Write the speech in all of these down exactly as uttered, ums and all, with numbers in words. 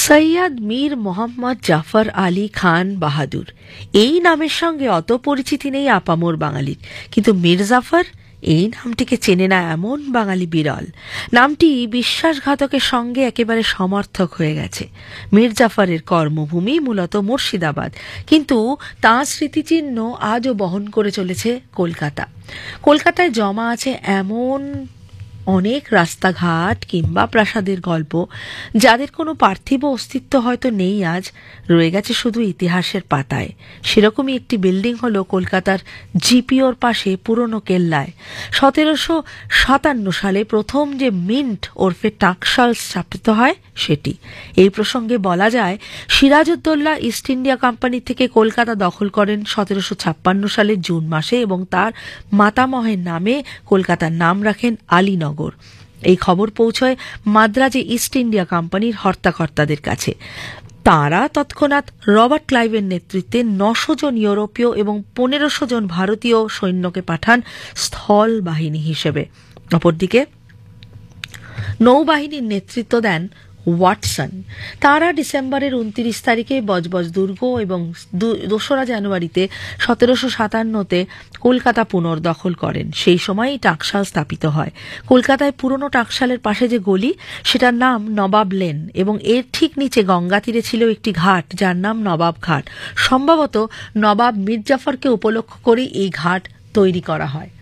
সৈয়দ মীর মোহাম্মদ জাফর আলী খান বাহাদুর এই নামের সঙ্গে অত পরিচিতি নেই আপামর বাঙালির, কিন্তু মীর জাফর এই নামটিকে চেনে না এমন বাঙালি বিরল। নামটি বিশ্বাসঘাতকের সঙ্গে একেবারে সমর্থক হয়ে গেছে। মীর জাফরের কর্মভূমি মূলত মুর্শিদাবাদ, কিন্তু তাঁর স্মৃতিচিহ্ন আজও বহন করে চলেছে কলকাতা। কলকাতায় জমা আছে এমন অনেক রাস্তাঘাট কিংবা প্রাসাদের গল্প, যাদের কোনো পার্থিব অস্তিত্ব হয়তো নেই, আজ রয়ে গেছে শুধু ইতিহাসের পাতায়। সেরকমই একটি বিল্ডিং হলো কলকাতার জিপিওর পাশে পুরনো কেল্লায়। সতেরোশো সাতান্ন সালে প্রথম যে মিন্ট ওরফে টাকশাল স্থাপিত হয় সেটি। এই প্রসঙ্গে বলা যায়, সিরাজউদ্দৌলা ইস্ট ইন্ডিয়া কোম্পানি থেকে কলকাতা দখল করেন সতেরোশো ছাপ্পান্ন সালের জুন মাসে এবং তার মাতামহের নামে কলকাতার নাম রাখেন আলীনগর। এই খবর পৌঁছয় মাদ্রাজে ইস্ট ইন্ডিয়া কোম্পানির হর্তাকর্তাদের কাছে। তাঁরা তৎক্ষণাৎ রবার্ট ক্লাইভের নেতৃত্বে নশো জন ইউরোপীয় এবং পনেরোশো জন ভারতীয় সৈন্যকে পাঠান স্থল বাহিনী হিসেবে। অপরদিকে নৌবাহিনীর নেতৃত্ব দেন ওয়াটসন। তাঁরা ডিসেম্বরের উনত্রিশ তারিখে বজবজ দুর্গ এবং দোসরা জানুয়ারিতে সতেরোশো সাতান্নতে কলকাতা পুনর্দখল করেন। সেই সময়ই টাকশাল স্থাপিত হয়। কলকাতায় পুরনো টাকশালের পাশে যে গলি, সেটার নাম নবাব লেন এবং এর ঠিক নিচে গঙ্গা তীরে ছিল একটি ঘাট যার নাম নবাব ঘাট। সম্ভবত নবাব মীর জাফরকে উপলক্ষ করে এই ঘাট তৈরি করা হয়।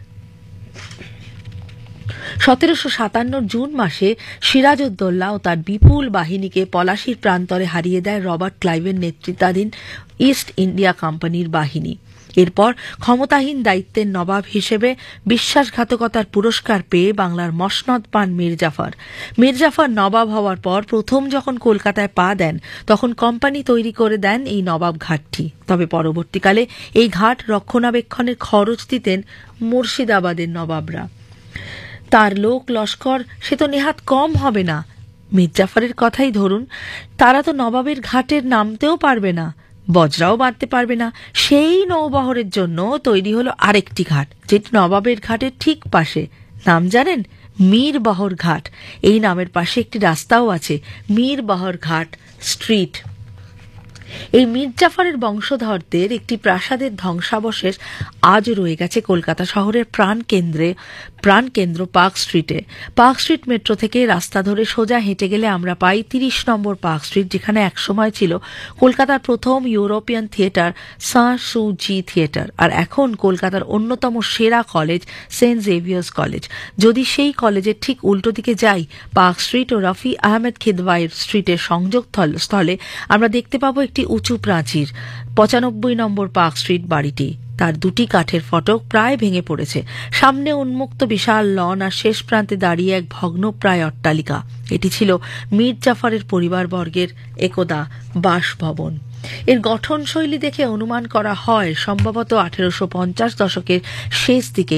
সতেরোশো সাতান্ন জুন মাসে সিরাজউদ্দৌলা ও তার বিপুল বাহিনীকে পলাশীর প্রান্তরে হারিয়ে দেয় রবার্ট ক্লাইভের নেতৃত্বাধীন ইস্ট ইন্ডিয়া কোম্পানির বাহিনী। এরপর ক্ষমতাহীন দায়িত্বের নবাব হিসেবে বিশ্বাসঘাতকতার পুরস্কার পেয়ে বাংলার মসনদ পান মীর জাফর। মীর জাফর নবাব হওয়ার পর প্রথম যখন কলকাতায় পা দেন, তখন কোম্পানি তৈরি করে দেন এই নবাব ঘাটটি। তবে পরবর্তীকালে এই ঘাট রক্ষণাবেক্ষণের খরচ দিতেন মুর্শিদাবাদের নবাবরা। তার লোক লস্কর সে তো নেহাত কম হবে না। মীর জাফরের কথাই ধরুন, তারা তো নবাবের ঘাটের নামতেও পারবে না, বজরাও বাঁধতে পারবে না। সেই নৌবহরের জন্য তৈরি হলো আরেকটি ঘাট, যেটি নবাবের ঘাটের ঠিক পাশে। নাম জানেন? মীরবহর ঘাট। এই নামের পাশে একটি রাস্তাও আছে, মীরবহর ঘাট স্ট্রিট। এই মীর জাফরের বংশধরদের একটি প্রাসাদের ধ্বংসাবশেষ আজও রয়ে গেছে কলকাতা শহরের প্রাণকেন্দ্রে প্রাণকেন্দ্র পার্ক স্ট্রিটে। পার্ক স্ট্রিট মেট্রো থেকে রাস্তা ধরে সোজা হেঁটে গেলে আমরা পাই তিরিশ নম্বর পার্ক স্ট্রিট, যেখানে একসময় ছিল কলকাতার প্রথম ইউরোপিয়ান থিয়েটার সাঁ সু জি থিয়েটার, আর এখন কলকাতার অন্যতম সেরা কলেজ সেন্ট জেভিয়ার্স কলেজ। যদি সেই কলেজের ঠিক উল্টো দিকে যাই, পার্ক স্ট্রিট ও রফি আহমেদ খিদওয়াই স্ট্রিটের সংযোগ স্থলে আমরা দেখতে পাবো একটি উঁচু প্রাচীর। পঁচানব্বই নম্বর পার্ক স্ট্রিট বাড়িটি, তার দুটি কাঠের ফটক প্রায় ভেঙে পড়েছে। সামনে উন্মুক্ত বিশাল লন আর শেষ প্রান্তে দাঁড়িয়ে এক ভগ্নপ্রায় অট্টালিকা। এটি ছিল মীর জাফরের পরিবারবর্গের একদা বাসভবন। এর গঠনশৈলী দেখে অনুমান করা হয় সম্ভবত আঠেরোশো পঞ্চাশ দশকের শেষ দিকে